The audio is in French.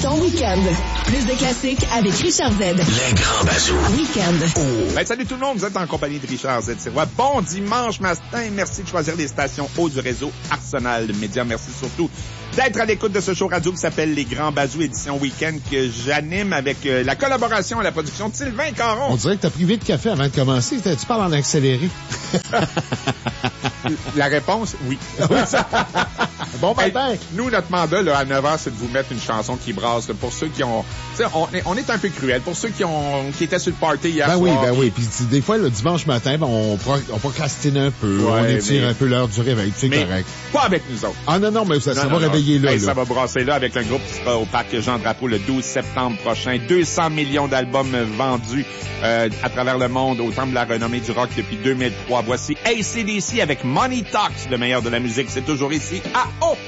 Ton week-end. Plus de classiques avec Richard Z. Les grands bazous. Week-end. Ben, salut tout le monde, vous êtes en compagnie de Richard Z. Bon dimanche matin, merci de choisir les stations haut du réseau Arsenal Média. Merci surtout d'être à l'écoute de ce show radio qui s'appelle Les Grands Bazous, édition week-end, que j'anime avec la collaboration à la production de Sylvain Caron. On dirait que t'as pris 8 cafés avant de commencer. Tu parles en accéléré. La réponse, oui. Bon matin. Hey, nous, notre mandat là, à 9h, c'est de vous mettre une chanson qui brasse. Là, pour ceux qui ont... On est un peu cruel. Pour ceux qui étaient sur le party hier soir. Ben oui. Puis des fois, le dimanche matin, on procrastine un peu. Ouais, on étire un peu l'heure du réveil. C'est correct. Pas avec nous autres. Ah non, mais ça va réveiller là. Hey, ça va brasser là avec un groupe qui sera au Parc Jean Drapeau le 12 septembre prochain. 200 millions d'albums vendus à travers le monde au temple de la renommée du rock depuis 2003. Voici AC/DC avec Money Talks, le meilleur de la musique. C'est toujours ici à O.